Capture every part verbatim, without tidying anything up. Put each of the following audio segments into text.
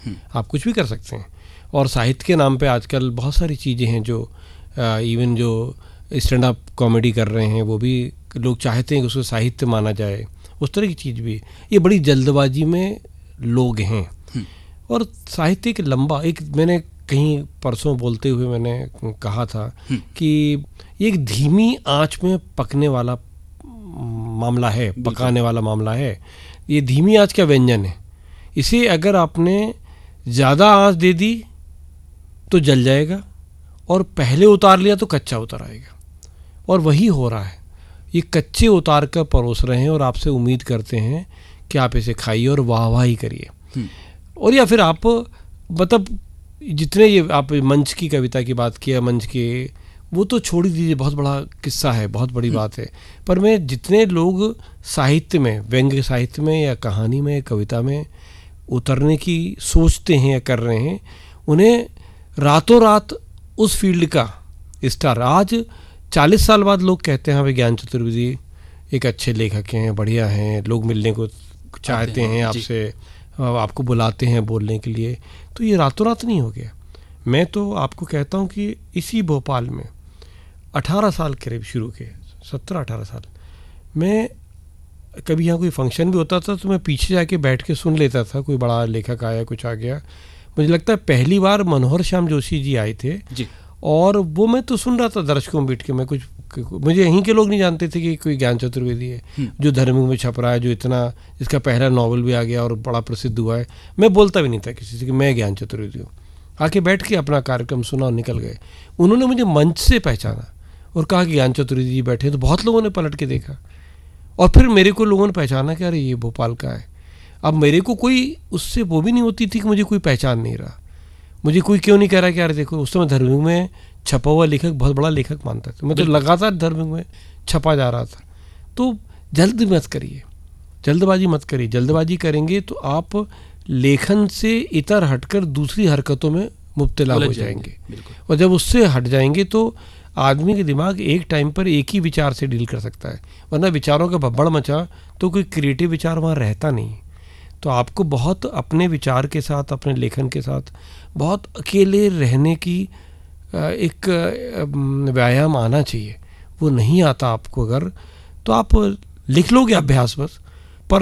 आप कुछ भी कर सकते हैं। और साहित्य के नाम पे आजकल बहुत सारी चीज़ें हैं जो इवन जो स्टैंड अप कॉमेडी कर रहे हैं वो भी लोग चाहते हैं कि उसको साहित्य माना जाए, उस तरह की चीज़ भी। ये बड़ी जल्दबाजी में लोग हैं। और साहित्य एक लंबा, एक मैंने कहीं परसों बोलते हुए मैंने कहा था कि ये एक धीमी आंच में पकने वाला मामला है, पकाने वाला मामला है। ये धीमी आंच का व्यंजन है। इसे अगर आपने ज़्यादा आंच दे दी तो जल जाएगा, और पहले उतार लिया तो कच्चा उतर आएगा। और वही हो रहा है। ये कच्चे उतार कर परोस रहे हैं और आपसे उम्मीद करते हैं कि आप इसे खाइए और वाहवाही करिए। और या फिर आप मतलब जितने ये आप मंच की कविता की बात किया, मंच के वो तो छोड़ ही दीजिए, बहुत बड़ा किस्सा है, बहुत बड़ी बात है। पर मैं जितने लोग साहित्य में, व्यंग्य साहित्य में या कहानी में, कविता में उतरने की सोचते हैं या कर रहे हैं, उन्हें रातों रात उस फील्ड का स्टार, आज चालीस साल बाद लोग कहते हैं हाँ ज्ञान चतुर्वेदी एक अच्छे लेखक हैं, बढ़िया हैं, लोग मिलने को चाहते हैं आपसे, आपको बुलाते हैं बोलने के लिए। तो ये रातों रात नहीं हो गया। मैं तो आपको कहता हूँ कि इसी भोपाल में अठारह साल करीब शुरू के, सत्रह अठारह साल, मैं कभी यहाँ कोई फंक्शन भी होता था तो मैं पीछे जाके बैठ के सुन लेता था। कोई बड़ा लेखक आया, कुछ आ गया, मुझे लगता है पहली बार मनोहर श्याम जोशी जी आए थे जी। और वो मैं तो सुन रहा था दर्शकों में बैठ के। मैं कुछ, मुझे यहीं के लोग नहीं जानते थे कि कोई ज्ञान चतुर्वेदी है जो धर्मयुग में छप रहा है, जो इतना, जिसका पहला नॉवल भी आ गया और बड़ा प्रसिद्ध हुआ है। मैं बोलता भी नहीं था किसी से कि मैं ज्ञान चतुर्वेदी हूँ। आके बैठ के अपना कार्यक्रम सुना और निकल गए। उन्होंने मुझे मंच से पहचाना और कहा कि ज्ञान चतुर्वेदी जी बैठे। तो बहुत लोगों ने पलट के देखा और फिर मेरे को लोगों ने पहचाना कि अरे ये भोपाल का है। अब मेरे को कोई उससे वो भी नहीं होती थी कि मुझे कोई पहचान नहीं रहा। मुझे कोई क्यों नहीं कह रहा कि यार देखो, उस समय धर्मयुग में छपा हुआ लेखक बहुत बड़ा लेखक मानता था। मैं तो लगातार धर्मयुग में छपा जा रहा था। तो जल्द मत करिए, जल्दबाजी मत करिए। जल्दबाजी करेंगे तो आप लेखन से इतर हटकर दूसरी हरकतों में मुब्तला हो जाएंगे। और जब उससे हट जाएंगे तो आदमी के दिमाग एक टाइम पर एक ही विचार से डील कर सकता है, वरना विचारों का भब्बड़ मचा तो कोई क्रिएटिव विचार वहाँ रहता नहीं। तो आपको बहुत अपने विचार के साथ, अपने लेखन के साथ बहुत अकेले रहने की एक व्यायाम आना चाहिए। वो नहीं आता आपको अगर, तो आप लिख लोगे अभ्यास बस, पर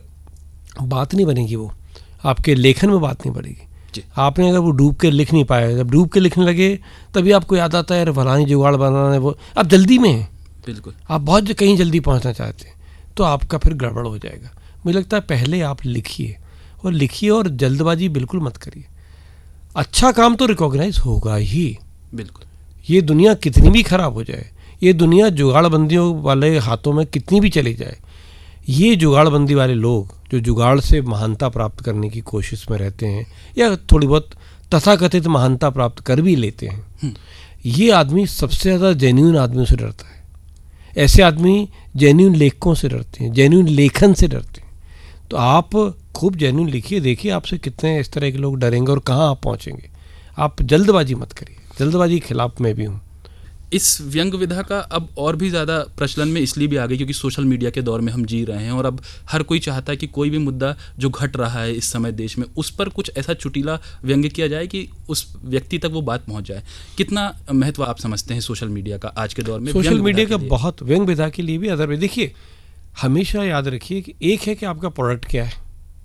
बात नहीं बनेगी, वो आपके लेखन में बात नहीं बनेगी। आपने अगर वो डूब के लिख नहीं पाया, जब डूब के लिखने लगे तभी आपको याद आता है यार फलानी जुगाड़ बनाना है, वो आप जल्दी में हैं, बिल्कुल आप बहुत कहीं जल्दी पहुंचना चाहते हैं, तो आपका फिर गड़बड़ हो जाएगा। मुझे लगता है पहले आप लिखिए और लिखिए और जल्दबाजी बिल्कुल मत करिए। अच्छा काम तो रिकॉग्नाइज होगा ही, बिल्कुल। ये दुनिया कितनी भी खराब हो जाए, ये दुनिया जुगाड़बंदियों वाले हाथों में कितनी भी चली जाए, ये जुगाड़बंदी वाले लोग जो जुगाड़ से महानता प्राप्त करने की कोशिश में रहते हैं या थोड़ी बहुत तथाकथित महानता प्राप्त कर भी लेते हैं, ये आदमी सबसे ज़्यादा जेन्युइन आदमियों से डरता है। ऐसे आदमी जेन्युइन लेखकों से डरते हैं, जेन्युइन लेखन से डरते हैं। तो आप खूब जेन्युइन लिखिए, देखिए आपसे कितने इस तरह के लोग डरेंगे और कहाँ आप पहुँचेंगे। आप जल्दबाजी मत करिए, जल्दबाजी के खिलाफ मैं भी हूँ। इस व्यंग विधा का अब और भी ज़्यादा प्रचलन में इसलिए भी आ गई क्योंकि सोशल मीडिया के दौर में हम जी रहे हैं और अब हर कोई चाहता है कि कोई भी मुद्दा जो घट रहा है इस समय देश में, उस पर कुछ ऐसा चुटीला व्यंग्य किया जाए कि उस व्यक्ति तक वो बात पहुंच जाए। कितना महत्व आप समझते हैं सोशल मीडिया का आज के दौर में? सोशल मीडिया का बहुत, व्यंग विधा के लिए भी अदर में। देखिए, हमेशा याद रखिए कि एक है कि आपका प्रोडक्ट क्या है।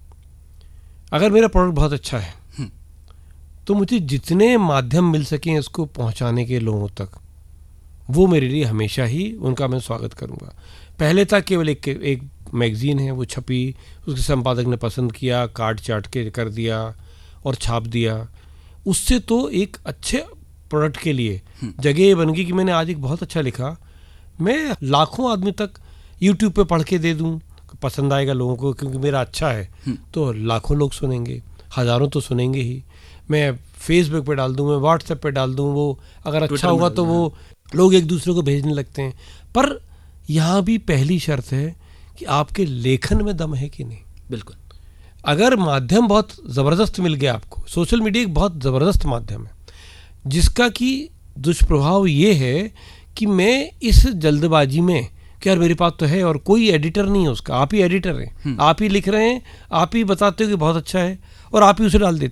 अगर मेरा प्रोडक्ट बहुत अच्छा है तो मुझे जितने माध्यम मिल सकें इसको पहुंचाने के लोगों तक, वो मेरे लिए हमेशा ही उनका मैं स्वागत करूंगा। पहले था केवल एक एक मैगजीन है, वो छपी, उसके संपादक ने पसंद किया, काट चाट के कर दिया और छाप दिया। उससे तो एक अच्छे प्रोडक्ट के लिए जगह ये बन गई कि मैंने आज एक बहुत अच्छा लिखा, मैं लाखों आदमी तक यूट्यूब पे पढ़ के दे दूं, पसंद आएगा लोगों को क्योंकि मेरा अच्छा है, तो लाखों लोग सुनेंगे, हज़ारों तो सुनेंगे ही। मैं फेसबुक पे डाल दूं, मैं व्हाट्सएप पे डाल दूं, वो अगर अच्छा होगा तो वो लोग एक दूसरे को भेजने लगते हैं। पर यहाँ भी पहली शर्त है कि आपके लेखन में दम है कि नहीं। बिल्कुल। अगर माध्यम बहुत ज़बरदस्त मिल गया आपको, सोशल मीडिया एक बहुत ज़बरदस्त माध्यम है जिसका कि दुष्प्रभाव ये है कि मैं इस जल्दबाजी में कि यार मेरे पास तो है और कोई एडिटर नहीं है उसका, आप ही एडिटर हैं, आप ही लिख रहे हैं, आप ही बताते हो कि बहुत अच्छा है और आप ही उसे डाल देते